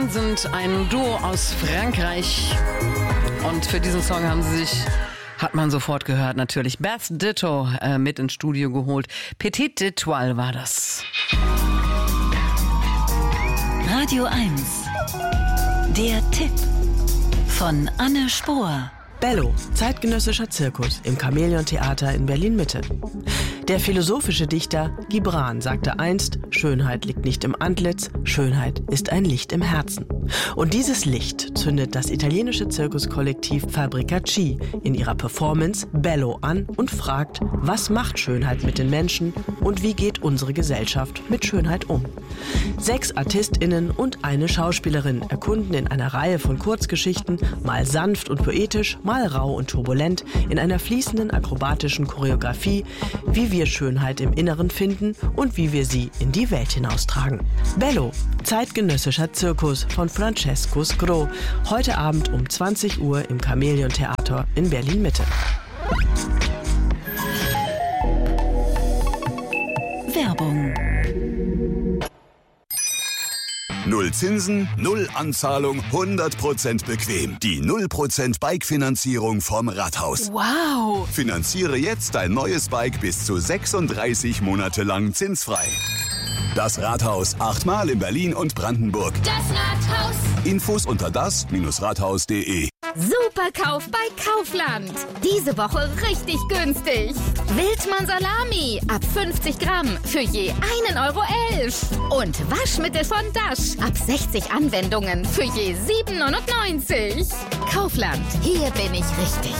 Sind ein Duo aus Frankreich und für diesen Song haben sie sich, hat man sofort gehört, natürlich Beth Ditto mit ins Studio geholt. Petite Étoile war das. Radio 1. Der Tipp von Anne Spohr. Bello, zeitgenössischer Zirkus im Chamäleon-Theater in Berlin-Mitte. Der philosophische Dichter Gibran sagte einst, Schönheit liegt nicht im Antlitz, Schönheit ist ein Licht im Herzen. Und dieses Licht zündet das italienische Zirkuskollektiv Fabrica-C in ihrer Performance Bello an und fragt, was macht Schönheit mit den Menschen und wie geht unsere Gesellschaft mit Schönheit um? 6 ArtistInnen und eine Schauspielerin erkunden in einer Reihe von Kurzgeschichten, mal sanft und poetisch, mal rau und turbulent, in einer fließenden akrobatischen Choreografie, wie wir Schönheit im Inneren finden und wie wir sie in die Welt hinaustragen. Bello, zeitgenössischer Zirkus von Francesco Scro, heute Abend um 20 Uhr im Chamäleon-Theater in Berlin-Mitte. Werbung. Null Zinsen, null Anzahlung, 100% bequem. Die 0% Bike-Finanzierung vom Rathaus. Wow! Finanziere jetzt dein neues Bike bis zu 36 Monate lang zinsfrei. Das Rathaus, 8-mal in Berlin und Brandenburg. Das Rathaus. Infos unter das-rathaus.de. Superkauf bei Kaufland. Diese Woche richtig günstig. Wildmann Salami ab 50 Gramm für je 1,11 €. Und Waschmittel von Dash ab 60 Anwendungen für je 7,99 €. Kaufland, hier bin ich richtig.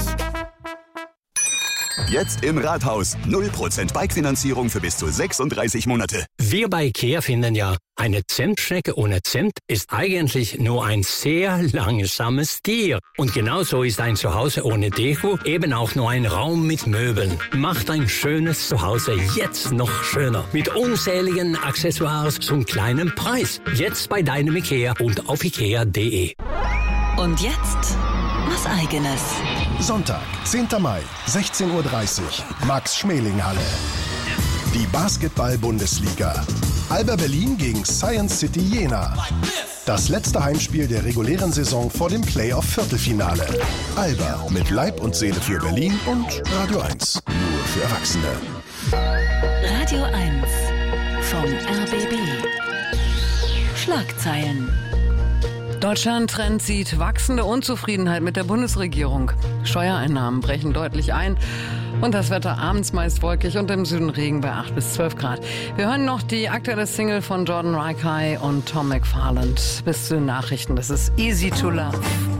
Jetzt im Rathaus. 0% Bike-Finanzierung für bis zu 36 Monate. Wir bei IKEA finden ja, eine Zentschnecke ohne Zimt ist eigentlich nur ein sehr langsames Tier. Und genauso ist ein Zuhause ohne Deko eben auch nur ein Raum mit Möbeln. Macht ein schönes Zuhause jetzt noch schöner. Mit unzähligen Accessoires zum kleinen Preis. Jetzt bei deinem IKEA und auf ikea.de. Und jetzt was Eigenes. Sonntag, 10. Mai, 16:30 Uhr, Max-Schmeling-Halle. Die Basketball-Bundesliga. Alba Berlin gegen Science City Jena. Das letzte Heimspiel der regulären Saison vor dem Playoff-Viertelfinale. Alba mit Leib und Seele für Berlin und Radio 1. Nur für Erwachsene. Radio 1 vom RBB. Schlagzeilen. Deutschland-Trend sieht wachsende Unzufriedenheit mit der Bundesregierung. Steuereinnahmen brechen deutlich ein und das Wetter abends meist wolkig und im Süden Regen bei 8 bis 12 Grad. Wir hören noch die aktuelle Single von Jordan Rakei und Tom McFarland. Bis zu den Nachrichten. Das ist Easy to Love.